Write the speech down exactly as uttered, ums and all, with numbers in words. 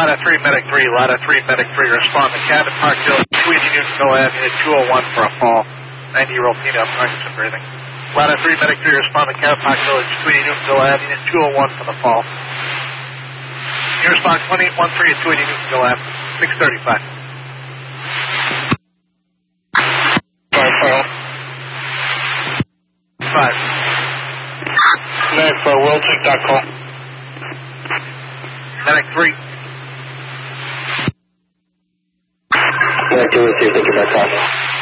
Ladder three, Medic three, Ladder three, Medic three, respond to Cabot Park Village, two eighty Newtonville Avenue, two oh one for a fall. ninety-year-old female, Parkinson breathing. Ladder three, Medic three, respond to Cabot Park Village, two eighty Newtonville Avenue, two oh one for the fall. You respond one eight one three at two eighty Newtonville Avenue, six thirty-five. Five, five. Five. Medic for Wilton dot com. Medic three. Medic two, receive, thank you, Medic five.